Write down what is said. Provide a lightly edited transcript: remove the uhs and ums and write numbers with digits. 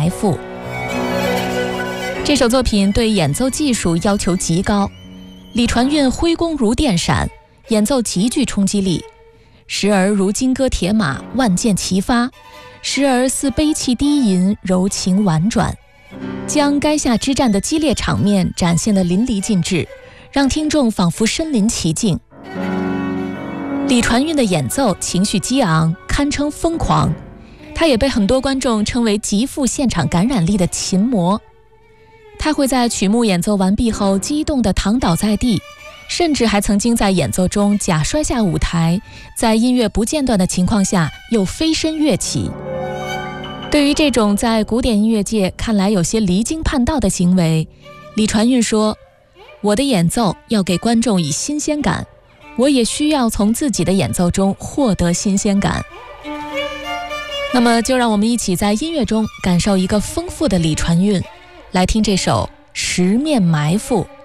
埋伏》。这首作品对演奏技术要求极高，李传运挥弓如电闪，演奏极具冲击力，时而如金戈铁马，万箭齐发，时而似悲泣低吟，柔情婉转，将垓下之战的激烈场面展现得淋漓尽致，让听众仿佛身临其境。李传运的演奏情绪激昂，堪称疯狂，他也被很多观众称为极富现场感染力的琴魔。他会在曲目演奏完毕后激动地躺倒在地，甚至还曾经在演奏中假摔下舞台，在音乐不间断的情况下又飞身跃起。对于这种在古典音乐界看来有些离经叛道的行为，李传运说：“我的演奏要给观众以新鲜感，我也需要从自己的演奏中获得新鲜感。”那么就让我们一起在音乐中感受一个丰富的李传运，来听这首《十面埋伏》。